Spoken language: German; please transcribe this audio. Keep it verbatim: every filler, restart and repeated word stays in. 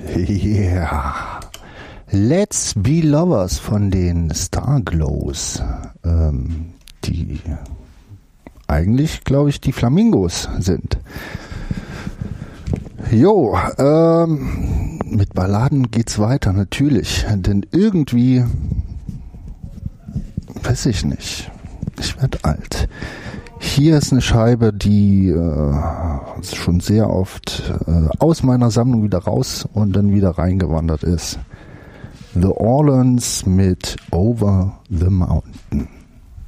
Yeah. Let's Be Lovers von den Starglows, ähm, die eigentlich, glaube ich, die Flamingos sind. Jo, ähm, mit Balladen geht's weiter, natürlich, denn irgendwie, weiß ich nicht, ich werde alt. Hier ist eine Scheibe, die äh, schon sehr oft äh, aus meiner Sammlung wieder raus und dann wieder reingewandert ist. The Orleans mit Over the Mountain.